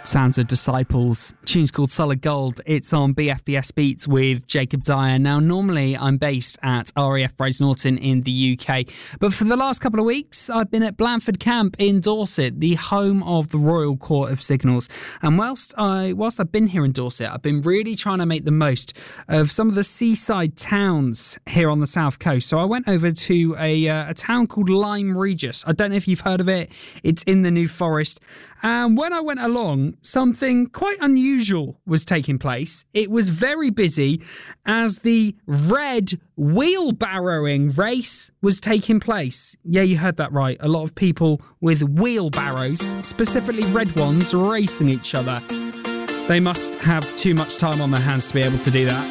Sounds of Disciples. Tune's called Solid Gold. It's on BFBS Beats with Jacob Dyer. Now, normally I'm based at RAF Braze Norton in the UK, but for the last couple of weeks, I've been at Blandford Camp in Dorset, the home of the Royal Court of Signals. And whilst I've been here in Dorset, I've been really trying to make the most of some of the seaside towns here on the south coast. So I went over to a town called Lyme Regis. I don't know if you've heard of it. It's in the New Forest. And when I went along, something quite unusual was taking place. It was very busy as the red wheelbarrowing race was taking place. Yeah, you heard that right. A lot of people with wheelbarrows, specifically red ones, racing each other. They must have too much time on their hands to be able to do that.